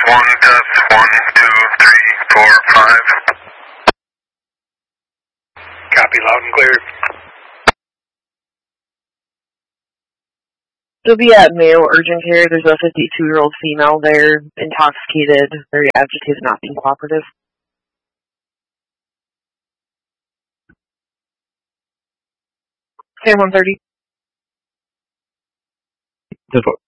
test, 1, 2, 3, 4, 5. Copy, loud and clear. It'll be at Mayo Urgent Care. There's a 52-year-old female there, intoxicated, very agitated, not being cooperative. Sam 130.